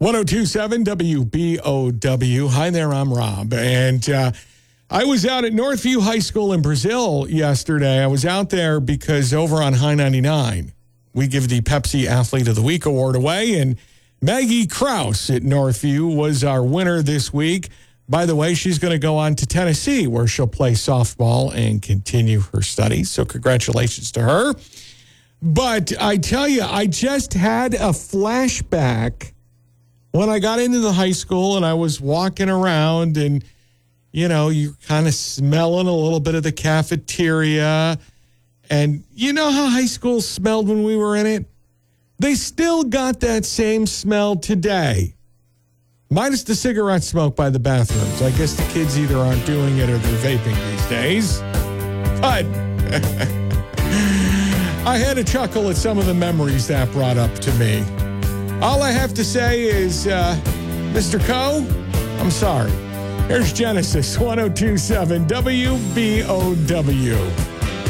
1027 WBOW. Hi there, I'm Rob. And I was out at Northview High School in Brazil yesterday. I was out there because over on High 99, we give the Pepsi Athlete of the Week award away. And Maggie Krause at Northview was our winner this week. By the way, she's going to go on to Tennessee, where she'll play softball and continue her studies. So congratulations to her. But I tell you, I just had a flashback when I got into the high school and I was walking around and, you know, you're kind of smelling a little bit of the cafeteria. And you know how high school smelled when we were in it? They still got that same smell today. Minus the cigarette smoke by the bathrooms. I guess the kids either aren't doing it or they're vaping these days. But I had a chuckle at some of the memories that brought up to me. All I have to say is, Mr. Coe, I'm sorry. Here's Genesis 1027 WBOW.